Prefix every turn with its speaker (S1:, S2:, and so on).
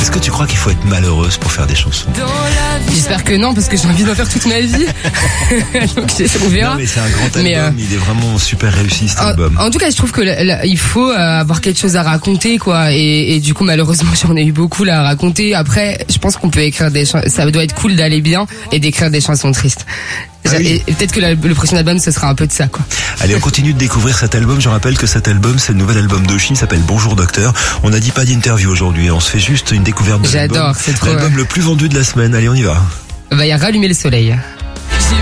S1: Est-ce que tu crois qu'il faut être malheureuse pour faire des chansons?
S2: J'espère que non, parce que j'ai envie d'en faire toute ma vie. Donc on verra.
S1: Non, mais c'est un grand album, il est vraiment super réussi cet album.
S2: En tout cas, je trouve que il faut avoir quelque chose à raconter, quoi. Et du coup, malheureusement, j'en ai eu beaucoup là à raconter. Après, je pense qu'on peut écrire ça doit être cool d'aller bien et d'écrire des chansons tristes. Et peut-être que le prochain album, ce sera un peu de ça, quoi.
S1: Allez, on continue de découvrir cet album. Je rappelle que cet album, c'est le nouvel album d'Oshi, il s'appelle Bonjour Docteur. On n'a dit pas d'interview aujourd'hui, on se fait juste une découverte de l'album.
S2: J'adore, c'est trop.
S1: L'album le plus vendu de la semaine. Allez, on y va.
S2: Il y a Rallumer le soleil.